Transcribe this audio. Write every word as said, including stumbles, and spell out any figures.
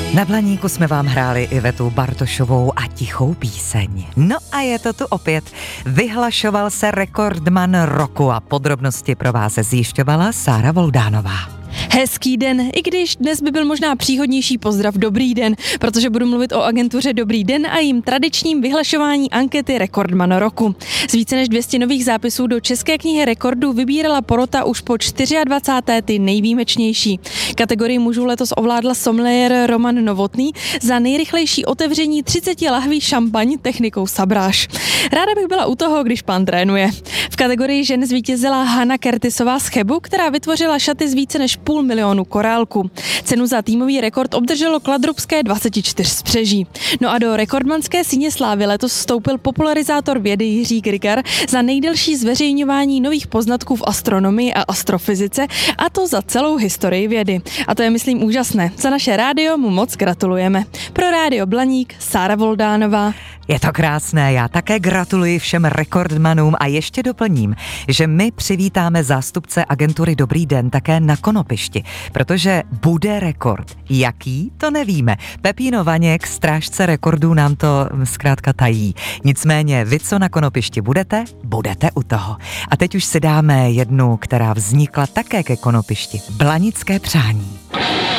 Na Blaníku jsme vám hráli Ivetu Bartošovou a Tichou píseň. No a je to tu opět. Vyhlašoval se rekordman roku a podrobnosti pro vás zjišťovala Sára Voldánová. Hezký den, i když dnes by byl možná příhodnější pozdrav Dobrý den, protože budu mluvit o agentuře Dobrý den a jejím tradičním vyhlašování ankety Rekordman roku. Z více než dvě stě nových zápisů do České knihy rekordů vybírala porota už po dvacáté čtvrté ty nejvýjimečnější. Kategorii mužů letos ovládla sommeliér Roman Novotný za nejrychlejší otevření třicet lahví šampaň technikou sabráž. Ráda bych byla u toho, když pán trénuje. V kategorii žen zvítězila Hana Kertisová z Chebu, která vytvořila šaty z více než půl milionu korálku. Cenu za týmový rekord obdrželo kladrubské dvacet čtyři spřeží. No a do rekordmanské síně slávy letos vstoupil popularizátor vědy Jiří Grigar za nejdelší zveřejňování nových poznatků v astronomii a astrofyzice, a to za celou historii vědy. A to je, myslím, úžasné. Za naše rádio mu moc gratulujeme. Pro Rádio Blaník Sára Voldánová. Je to krásné, já také gratuluji všem rekordmanům a ještě doplním, že my přivítáme zástupce agentury Dobrý den také na Konopišti, protože bude rekord. Jaký? To nevíme. Pepíno Vaněk, strážce rekordů, nám to zkrátka tají. Nicméně vy, co na Konopišti budete, budete u toho. A teď už si dáme jednu, která vznikla také ke Konopišti. Blanické přání.